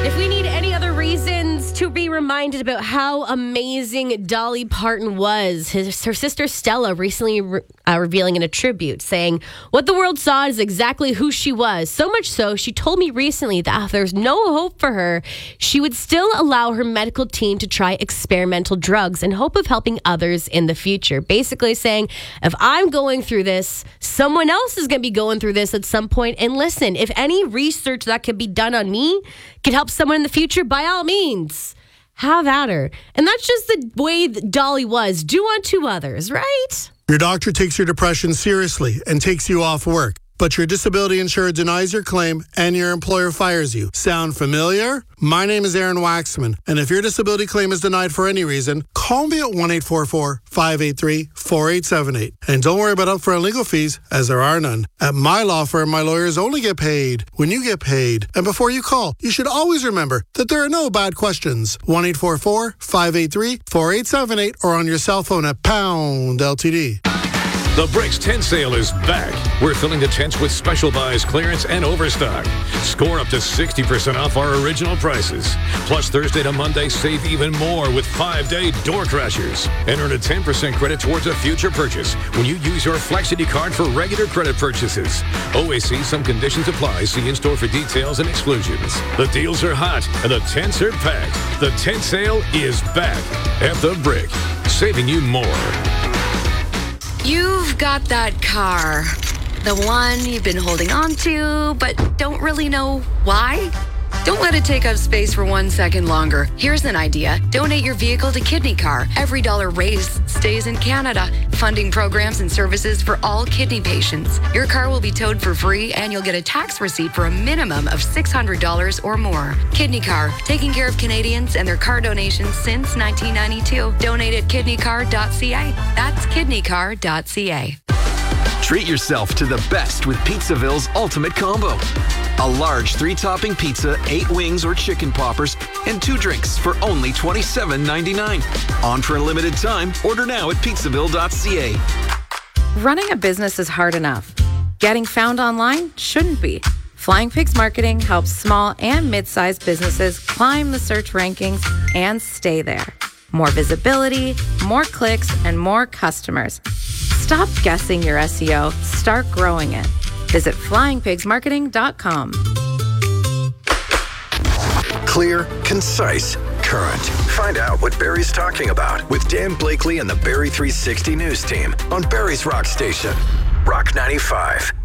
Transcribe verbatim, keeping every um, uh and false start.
If we need any other reasons to be reminded about how amazing Dolly Parton was, his, her sister Stella recently re, uh, revealing in a tribute, saying, "What the world saw is exactly who she was. So much so, she told me recently that if there's no hope for her, she would still allow her medical team to try experimental drugs in hope of helping others in the future." Basically saying, if I'm going through this, someone else is going to be going through this at some point. And listen, if any research that could be done on me could help someone in the future, by all means, have at her. And that's just the way that Dolly was. Do unto others, right? Your doctor takes your depression seriously and takes you off work, but your disability insurer denies your claim and your employer fires you. Sound familiar? My name is Aaron Waxman, and if your disability claim is denied for any reason, call me at one eight four four, five eight three, four eight seven eight. And don't worry about upfront legal fees, as there are none. At my law firm, my lawyers only get paid when you get paid. And before you call, you should always remember that there are no bad questions. one eight four four, five eight three, four eight seven eight or on your cell phone at pound L T D. The Bricks tent sale is back. We're filling the tents with special buys, clearance, and overstock. Score up to sixty percent off our original prices. Plus, Thursday to Monday, save even more with five-day door crashers. And earn a ten percent credit towards a future purchase when you use your Flexity card for regular credit purchases. Always see some conditions apply. See in-store for details and exclusions. The deals are hot, and the tents are packed. The tent sale is back at The Brick, saving you more. You've got that car, the one you've been holding on to, but don't really know why. Don't let it take up space for one second longer. Here's an idea. Donate your vehicle to Kidney Car. Every dollar raised stays in Canada, funding programs and services for all kidney patients. Your car will be towed for free, and you'll get a tax receipt for a minimum of six hundred dollars or more. Kidney Car, taking care of Canadians and their car donations since nineteen ninety-two. Donate at kidney car dot c a. That's kidney car dot c a. Treat yourself to the best with Pizzaville's Ultimate Combo. A large three-topping pizza, eight wings or chicken poppers, and two drinks for only twenty-seven ninety-nine. On for a limited time. Order now at pizzaville dot c a. Running a business is hard enough. Getting found online shouldn't be. Flying Pigs Marketing helps small and mid-sized businesses climb the search rankings and stay there. More visibility, more clicks, and more customers. Stop guessing your S E O. Start growing it. Visit flying pigs marketing dot com. Clear, concise, current. Find out what Barry's talking about with Dan Blakely and the Barry three sixty News team on Barry's Rock Station. Rock ninety-five.